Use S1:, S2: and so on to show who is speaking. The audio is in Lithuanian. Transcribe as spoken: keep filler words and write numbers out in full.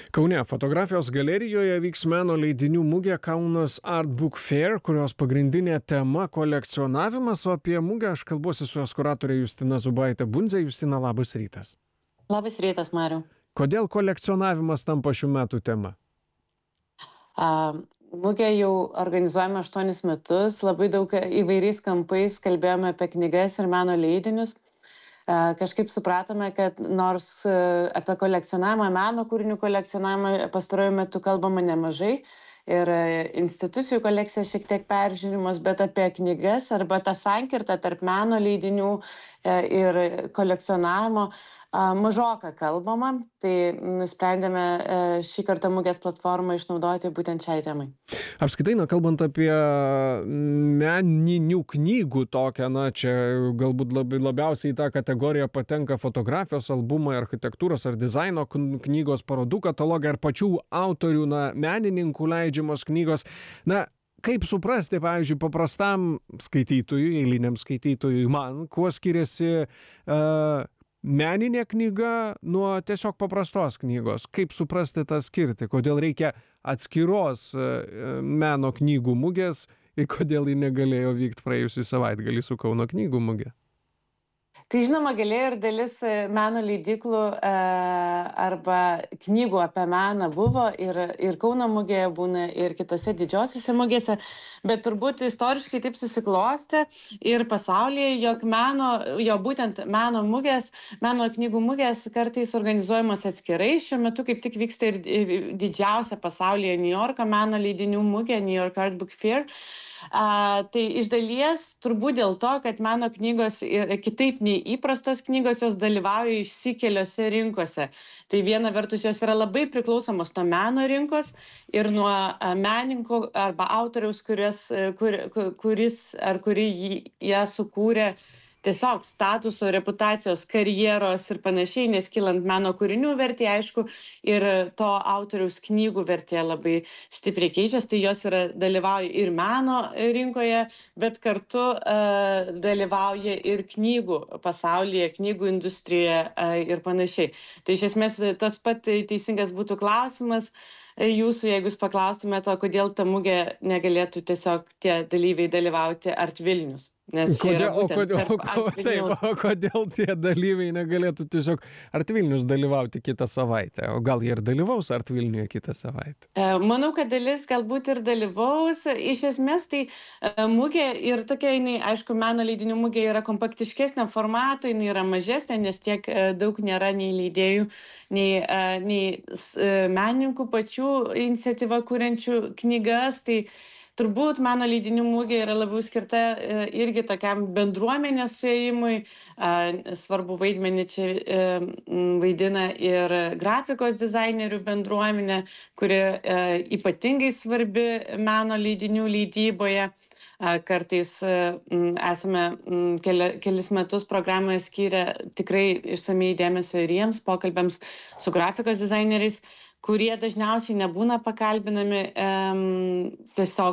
S1: Kaune fotografijos galerijoje vyks meno leidinių mugė Kaunas Art Book Fair, kurios pagrindinė tema kolekcionavimas, o apie mugę aš kalbuosi su jos kuratore Justina Zubaite-Bundzė. Justina, labas rytas.
S2: Labas rytas, Mariau.
S1: Kodėl kolekcionavimas tampa šių metų tema?
S2: A, mugė jau organizuojame aštuonis metus, labai daug įvairiais kampais kalbėjome apie knygas ir meno leidinius. Kažkaip supratome, kad nors apie kolekcionavimą, meno kūrinių kolekcionavimą pastaruoju metu kalbama nemažai ir institucijų kolekcija šiek tiek peržiūrimos, bet apie knygas arba tą sankirtą tarp meno leidinių ir kolekcionavimo mažoka kalbama, tai nusprendėme šį kartą mugės platformą išnaudoti būtent šiai temai.
S1: Apskritai, na, kalbant apie meninių knygų tokią, na, čia galbūt labai, labiausiai į tą kategoriją patenka fotografijos albumai, architektūros ar dizaino knygos, parodų katalogai ar pačių autorių, na, menininkų leidžiamos knygos. Na, kaip suprasti, pavyzdžiui, paprastam skaitytojui, eiliniam skaitytojui, man, kuo skiriasi uh, meninė knyga nuo tiesiog paprastos knygos? Kaip suprasti tą skirtį? Kodėl reikia atskiros meno knygų mugės ir kodėl ji negalėjo vykti praėjusį savaitgalį su Kauno knygų mugė?
S2: Tai žinoma, galėjo ir dalis meno leidyklų e, arba knygų apie meną buvo ir, ir Kauno mugėje būna ir kitose didžiosiuose mugėse, bet turbūt istoriškai taip susiklostė ir pasaulyje, jog meno, jo būtent meno mugės, meno knygų mugės kartais organizuojamos atskirai. Šiuo metu kaip tik vyksta ir didžiausia pasaulyje New Yorko meno leidinių mugė, New York Art Book Fair. A, tai iš dalies turbūt dėl to, kad meno knygos kitaip nei įprastos knygos, jos dalyvauja išsikeliose rinkose. Tai viena vertus jos yra labai priklausomos nuo meno rinkos ir nuo menininko arba autoriaus, kuris, kur, kuris ar kuri jį, ją sukūrė tiesiog statuso, reputacijos, karjeros ir panašiai, nes kylant meno kūrinių vertė, aišku, ir to autoriaus knygų vertė labai stipriai keičiasi, tai jos yra, dalyvauja ir meno rinkoje, bet kartu uh, dalyvauja ir knygų pasaulyje, knygų industrijoje uh, ir panašiai. Tai iš esmės toks pat teisingas būtų klausimas jūsų, jeigu jūs paklaustumėte, kodėl ta mugė negalėtų tiesiog tie dalyviai dalyvauti Art Vilnius. Nes
S1: kodėl, o, kodėl, o, taip, o kodėl tie dalyviai negalėtų tiesiog Art Vilnius dalyvauti kitą savaitę? O gal jie ir dalyvaus Art Vilniuje kitą savaitę?
S2: Manau, kad dalis galbūt ir dalyvaus. Iš esmės tai mugė ir tokia, jinai, aišku, meno leidinių mugė yra kompaktiškesnio formato, jinai yra mažesnė, nes tiek daug nėra nei leidėjų, nei, nei menininkų pačių iniciatyva kuriančių knygas. Tai turbūt meno leidinių mugė yra labiau skirta irgi tokiam bendruomenės suėjimui. Svarbu vaidmenį čia vaidina ir grafikos dizainerių bendruomenė, kuri ypatingai svarbi meno leidinių leidyboje. Kartais esame kelis metus programoje skyrę tikrai išsamiai dėmesio ir jiems pokalbiams su grafikos dizaineriais, kurie dažniausiai nebūna pakalbinami um, tiesiog